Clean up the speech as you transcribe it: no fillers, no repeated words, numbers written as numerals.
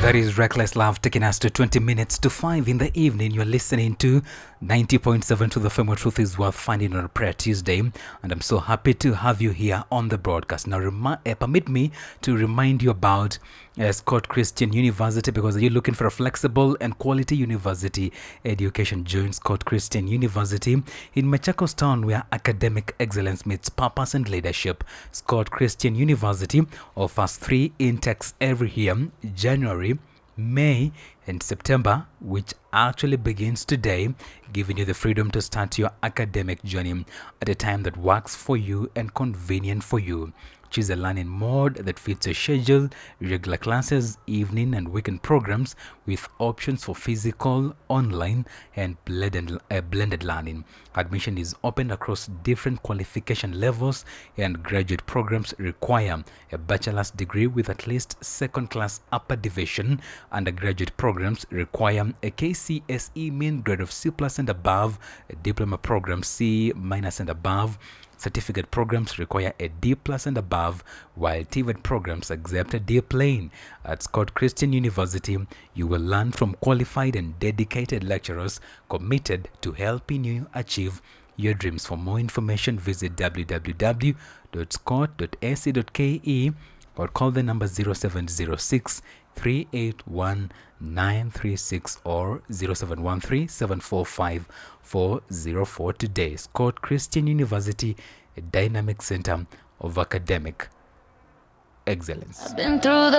That is Reckless Love taking us to 20 minutes to 5 in the evening. You're listening to 90.7 to the FM where truth is worth finding on a Prayer Tuesday. And I'm so happy to have you here on the broadcast. Now, permit me to remind you about Scott Christian University, because you're looking for a flexible and quality university education. Join Scott Christian University in Machakos Town, where academic excellence meets purpose and leadership. Scott Christian University offers 3 intakes every year: January, May, and September, which actually begins today, giving you the freedom to start your academic journey at a time that works for you and convenient for you. Choose a learning mode that fits your schedule: regular classes, evening and weekend programs, with options for physical, online, and blended learning. Admission is open across different qualification levels, and graduate programs require a bachelor's degree with at least second-class upper division. Undergraduate programs require a KCSE mean grade of C+ and above, a diploma program C- and above. Certificate programs require a D+ and above, while TVET programs accept a D plain. At Scott Christian University, you will learn from qualified and dedicated lecturers committed to helping you achieve your dreams. For more information, visit www.scott.ac.ke or call the number 0706 381 936 or 0713 745 404 today. Scott Christian University, a dynamic center of academic excellence. I've been through the